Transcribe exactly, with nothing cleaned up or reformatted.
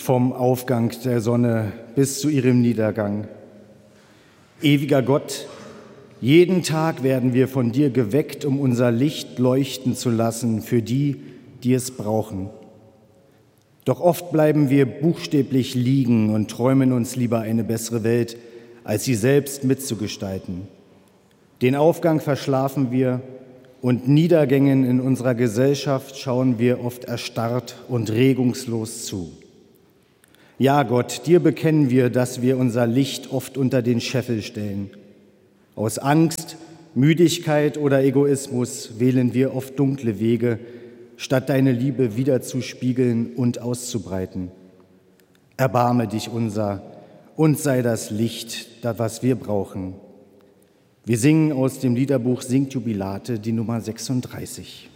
vom Aufgang der Sonne bis zu ihrem Niedergang. Ewiger Gott, jeden Tag werden wir von dir geweckt, um unser Licht leuchten zu lassen für die, die es brauchen. Doch oft bleiben wir buchstäblich liegen und träumen uns lieber eine bessere Welt, als sie selbst mitzugestalten. Den Aufgang verschlafen wir und Niedergängen in unserer Gesellschaft schauen wir oft erstarrt und regungslos zu. Ja, Gott, dir bekennen wir, dass wir unser Licht oft unter den Scheffel stellen. Aus Angst, Müdigkeit oder Egoismus wählen wir oft dunkle Wege, statt deine Liebe wiederzuspiegeln und auszubreiten. Erbarme dich unser und sei das Licht, das was wir brauchen. Wir singen aus dem Liederbuch Singt Jubilate die Nummer sechsunddreißig.